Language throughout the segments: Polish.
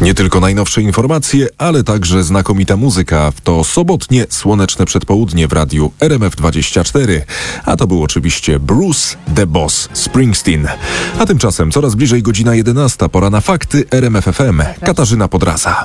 Nie tylko najnowsze informacje, ale także znakomita muzyka. W to sobotnie, słoneczne przedpołudnie w radiu RMF24. A to był oczywiście Bruce the Boss Springsteen. A tymczasem coraz bliżej godzina 11. Pora na fakty RMF FM. Katarzyna Podraza.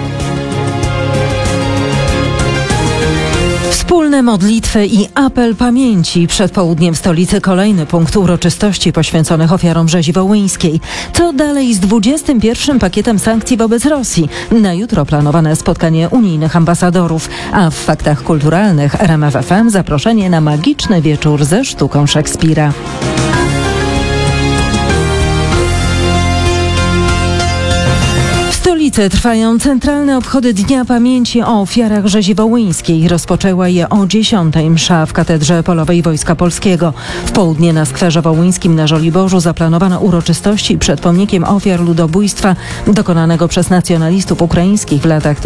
Wspólne modlitwy i apel pamięci. Przed południem w stolicy kolejny punkt uroczystości poświęconych ofiarom rzezi wołyńskiej. Co dalej z 21. pakietem sankcji wobec Rosji? Na jutro planowane spotkanie unijnych ambasadorów. A w faktach kulturalnych RMF FM zaproszenie na magiczny wieczór ze sztuką Szekspira. W stolicy trwają centralne obchody Dnia Pamięci o ofiarach rzezi wołyńskiej. Rozpoczęła je o 10 msza w Katedrze Polowej Wojska Polskiego. W południe na skwerze wołyńskim na Żoliborzu zaplanowano uroczystości przed pomnikiem ofiar ludobójstwa dokonanego przez nacjonalistów ukraińskich w latach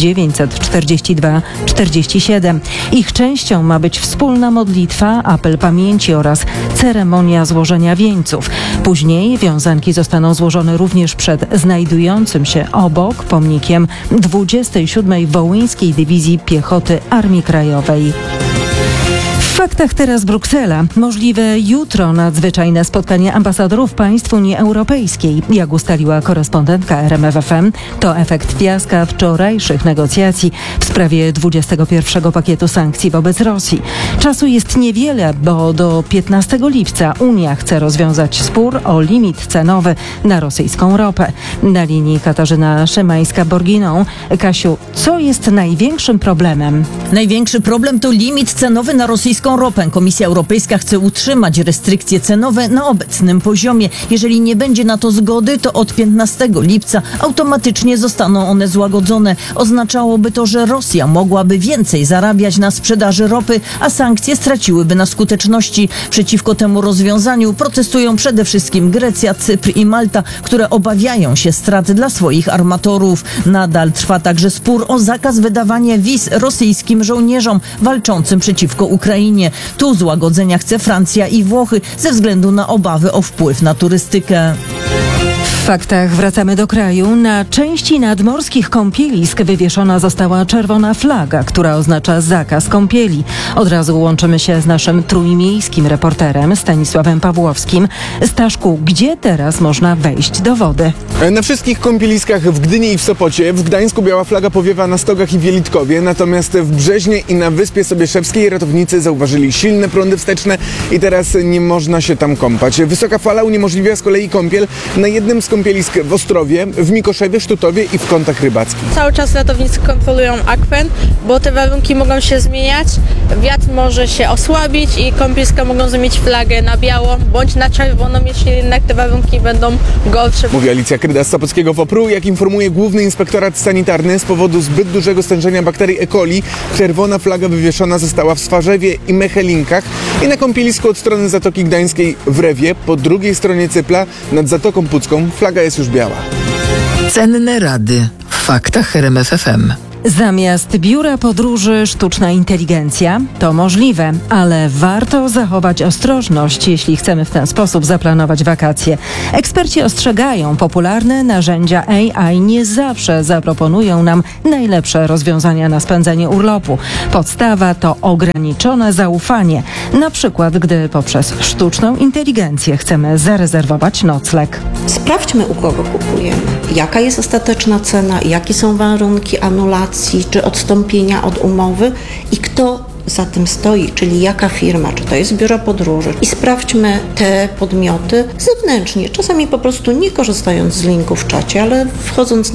1942-47. Ich częścią ma być wspólna modlitwa, apel pamięci oraz ceremonia złożenia wieńców. Później wiązanki zostaną złożone również przed znajdującym się obok pomnikiem 27. Wołyńskiej Dywizji Piechoty Armii Krajowej. W faktach teraz Bruksela. Możliwe jutro nadzwyczajne spotkanie ambasadorów państw Unii Europejskiej. Jak ustaliła korespondentka RMF FM, to efekt fiaska wczorajszych negocjacji w sprawie 21. pakietu sankcji wobec Rosji. Czasu jest niewiele, bo do 15 lipca Unia chce rozwiązać spór o limit cenowy na rosyjską ropę. Na linii Katarzyna Szymańska-Borginą. Kasiu, co jest największym problemem? Największy problem to limit cenowy na rosyjską ropę. Komisja Europejska chce utrzymać restrykcje cenowe na obecnym poziomie. Jeżeli nie będzie na to zgody, to od 15 lipca automatycznie zostaną one złagodzone. Oznaczałoby to, że Rosja mogłaby więcej zarabiać na sprzedaży ropy, a sankcje straciłyby na skuteczności. Przeciwko temu rozwiązaniu protestują przede wszystkim Grecja, Cypr i Malta, które obawiają się strat dla swoich armatorów. Nadal trwa także spór o zakaz wydawania wiz rosyjskim żołnierzom walczącym przeciwko Ukrainie. Tu złagodzenia chce Francja i Włochy ze względu na obawy o wpływ na turystykę. W faktach wracamy do kraju. Na części nadmorskich kąpielisk wywieszona została czerwona flaga, która oznacza zakaz kąpieli. Od razu łączymy się z naszym trójmiejskim reporterem Stanisławem Pawłowskim. Staszku, gdzie teraz można wejść do wody? Na wszystkich kąpieliskach w Gdyni i w Sopocie. W Gdańsku biała flaga powiewa na Stogach i Wielitkowie, natomiast w Brzeźnie i na Wyspie Sobieszewskiej ratownicy zauważyli silne prądy wsteczne i teraz nie można się tam kąpać. Wysoka fala uniemożliwia z kolei kąpiel na jednym z kąpielisk w Ostrowie, w Mikoszewie, Sztutowie i w Kątach Rybackich. Cały czas ratownicy kontrolują akwen, bo te warunki mogą się zmieniać, wiatr może się osłabić i kąpieliska mogą zmienić flagę na białą bądź na czerwoną, jeśli jednak te warunki będą gorsze. Mówi Alicja Kryda z Sopockiego WOPR-u. Jak informuje Główny Inspektorat Sanitarny, z powodu zbyt dużego stężenia bakterii E. coli czerwona flaga wywieszona została w Swarzewie i Mechelinkach i na kąpielisku od strony Zatoki Gdańskiej w Rewie, po drugiej stronie Cypla nad Zatoką Pucką flaga jest już biała. Cenne rady w faktach RMF FM. Zamiast biura podróży sztuczna inteligencja? To możliwe, ale warto zachować ostrożność, jeśli chcemy w ten sposób zaplanować wakacje. Eksperci ostrzegają, popularne narzędzia AI nie zawsze zaproponują nam najlepsze rozwiązania na spędzenie urlopu. Podstawa to ograniczone zaufanie. Na przykład, gdy poprzez sztuczną inteligencję chcemy zarezerwować nocleg. Sprawdźmy, u kogo kupujemy, jaka jest ostateczna cena, jakie są warunki anulacji czy odstąpienia od umowy i kto za tym stoi, czyli jaka firma, czy to jest biuro podróży. I sprawdźmy te podmioty zewnętrznie, czasami po prostu nie korzystając z linku w czacie, ale wchodząc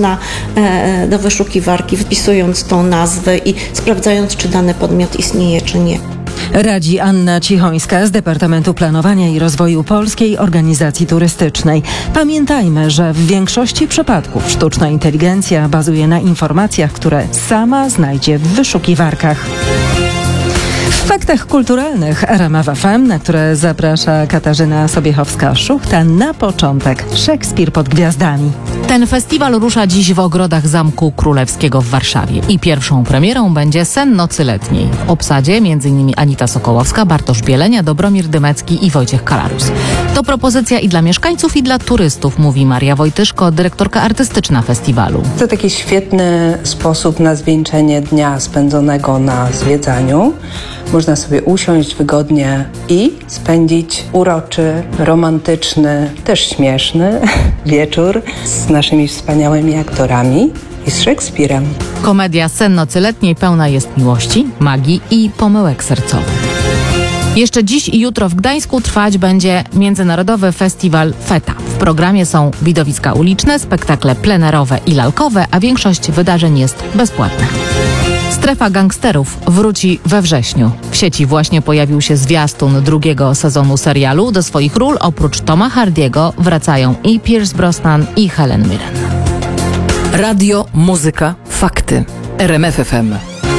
do wyszukiwarki, wpisując tą nazwę i sprawdzając, czy dany podmiot istnieje, czy nie. Radzi Anna Cichońska z Departamentu Planowania i Rozwoju Polskiej Organizacji Turystycznej. Pamiętajmy, że w większości przypadków sztuczna inteligencja bazuje na informacjach, które sama znajdzie w wyszukiwarkach. W Faktach kulturalnych RMF FM, na które zaprasza Katarzyna Sobiechowska-Szuchta. Na początek Szekspir pod gwiazdami. Ten festiwal rusza dziś w ogrodach Zamku Królewskiego w Warszawie i pierwszą premierą będzie Sen nocy letniej. W obsadzie m.in. Anita Sokołowska, Bartosz Bielenia, Dobromir Dymecki i Wojciech Kalarus. To propozycja i dla mieszkańców, i dla turystów, mówi Maria Wojtyszko, dyrektorka artystyczna festiwalu. To taki świetny sposób na zwieńczenie dnia spędzonego na zwiedzaniu. Można sobie usiąść wygodnie i spędzić uroczy, romantyczny, też śmieszny wieczór z naszymi wspaniałymi aktorami i z Szekspirem. Komedia Sen nocy letniej pełna jest miłości, magii i pomyłek sercowych. Jeszcze dziś i jutro w Gdańsku trwać będzie Międzynarodowy Festiwal Feta. W programie są widowiska uliczne, spektakle plenerowe i lalkowe, a większość wydarzeń jest bezpłatna. Strefa gangsterów wróci we wrześniu. W sieci właśnie pojawił się zwiastun drugiego sezonu serialu. Do swoich ról oprócz Toma Hardiego wracają i Pierce Brosnan, i Helen Mirren. Radio, muzyka, fakty. RMF FM.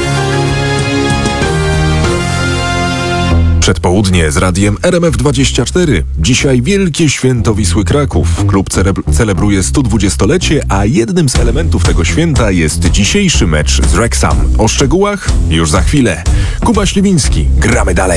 Przedpołudnie z radiem RMF24. Dzisiaj wielkie święto Wisły Kraków. Klub celebruje 120-lecie, a jednym z elementów tego święta jest dzisiejszy mecz z Wrexham. O szczegółach już za chwilę. Kuba Śliwiński. Gramy dalej.